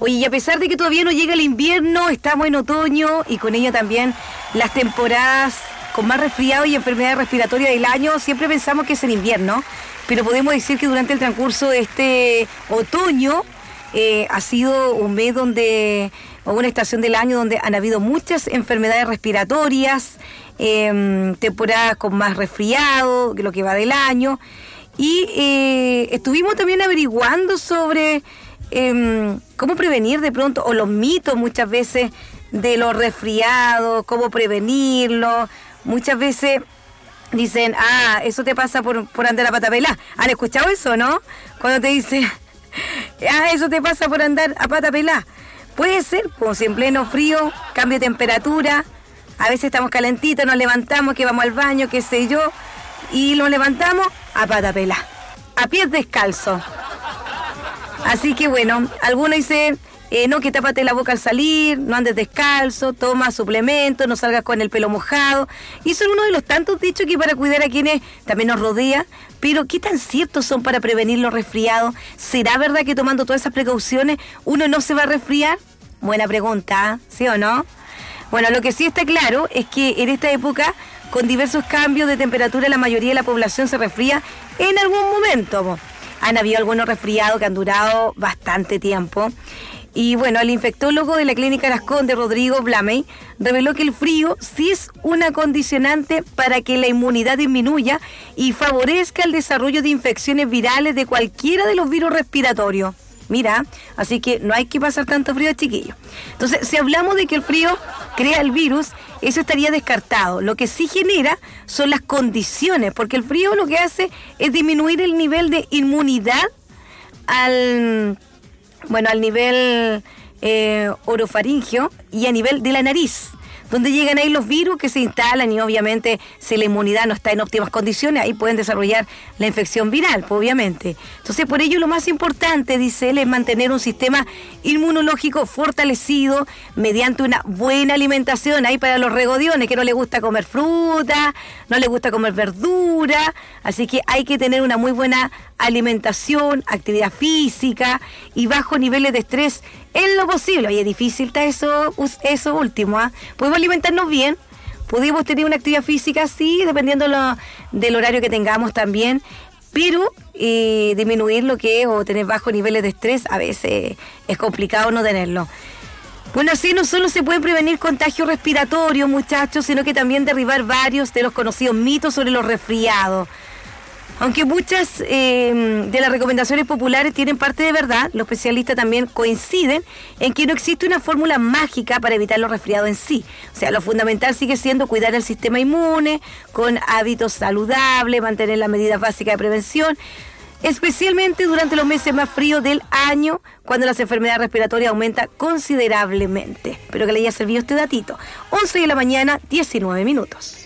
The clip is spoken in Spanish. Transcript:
Oye, y a pesar de que todavía no llega el invierno, estamos en otoño y con ello también las temporadas con más resfriado y enfermedades respiratorias del año, siempre pensamos que es en invierno, pero podemos decir que durante el transcurso de este otoño ha sido un mes o una estación del año donde han habido muchas enfermedades respiratorias, temporadas con más resfriado, que lo que va del año, y estuvimos también averiguando sobre cómo prevenir de pronto, o los mitos muchas veces de los resfriados, cómo prevenirlo. Muchas veces dicen, eso te pasa por andar a pata pelá. ¿Han escuchado eso, no? Cuando te dicen, eso te pasa por andar a pata pelá. Puede ser, como si en pleno frío, cambio de temperatura, a veces estamos calentitos, nos levantamos, que vamos al baño, qué sé yo, y nos levantamos a pata pelá, a pies descalzos. Así que bueno, algunos dicen, no, que tápate la boca al salir, no andes descalzo, toma suplementos, no salgas con el pelo mojado. Y son uno de los tantos dichos que para cuidar a quienes también nos rodean. Pero ¿qué tan ciertos son para prevenir los resfriados? ¿Será verdad que tomando todas esas precauciones uno no se va a resfriar? Buena pregunta, ¿sí o no? Bueno, lo que sí está claro es que en esta época, con diversos cambios de temperatura, la mayoría de la población se resfría en algún momento. Han habido algunos resfriados que han durado bastante tiempo. Y bueno, el infectólogo de la Clínica Las Condes, Rodrigo Blamey, reveló que el frío sí es una condicionante para que la inmunidad disminuya y favorezca el desarrollo de infecciones virales de cualquiera de los virus respiratorios. Mira, así que no hay que pasar tanto frío, chiquillos. Entonces, si hablamos de que el frío crea el virus, eso estaría descartado. Lo que sí genera son las condiciones, porque el frío lo que hace es disminuir el nivel de inmunidad al nivel orofaringeo y a nivel de la nariz, donde llegan ahí los virus que se instalan y obviamente si la inmunidad no está en óptimas condiciones, ahí pueden desarrollar la infección viral, pues, obviamente. Entonces, por ello lo más importante, dice él, es mantener un sistema inmunológico fortalecido mediante una buena alimentación. Ahí para los regodiones que no les gusta comer fruta, no les gusta comer verdura, así que hay que tener una muy buena alimentación, actividad física y bajos niveles de estrés en lo posible. Oye, difícil está eso último, ¿ah? Podemos alimentarnos bien, podemos tener una actividad física, sí, dependiendo del horario que tengamos también, pero disminuir lo que es o tener bajos niveles de estrés, a veces es complicado no tenerlo. Bueno, así no solo se pueden prevenir contagios respiratorios, muchachos, sino que también derribar varios de los conocidos mitos sobre los resfriados. Aunque muchas de las recomendaciones populares tienen parte de verdad, los especialistas también coinciden en que no existe una fórmula mágica para evitar los resfriados en sí. O sea, lo fundamental sigue siendo cuidar el sistema inmune con hábitos saludables, mantener las medidas básicas de prevención, especialmente durante los meses más fríos del año, cuando las enfermedades respiratorias aumentan considerablemente. Espero que le haya servido este datito. 11 de la mañana, 19 minutos.